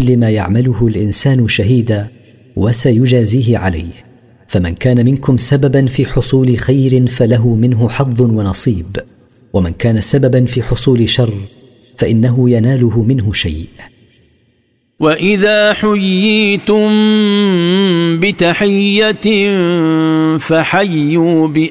كل ما يعمله الإنسان شهيدا، وسيجازيه عليه. فمن كان منكم سببا في حصول خير فله منه حظ ونصيب، ومن كان سببا في حصول شر فإنه يناله منه شيء. وإذا حييتم بتحية فحيوا